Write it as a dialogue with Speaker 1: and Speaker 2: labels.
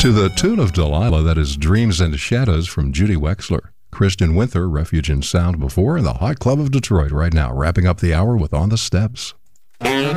Speaker 1: To the tune of Delilah, that is Dreams and Shadows from Judy Wexler. Christian Winther, Refuge in Sound before, and the Hot Club of Detroit right now, wrapping up the hour with On the Steps.